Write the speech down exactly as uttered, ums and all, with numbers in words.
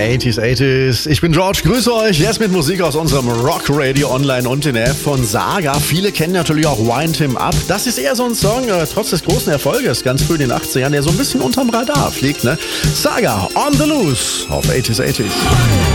achtziger, achtziger. Ich bin George, grüße euch. Jetzt mit Musik aus unserem Rock Radio Online und in der App von Saga. Viele kennen natürlich auch Wind Him Up. Das ist eher so ein Song, äh, trotz des großen Erfolges, ganz früh in den achtzigern, der so ein bisschen unterm Radar fliegt, ne? Saga, On the Loose auf achtziger, achtziger.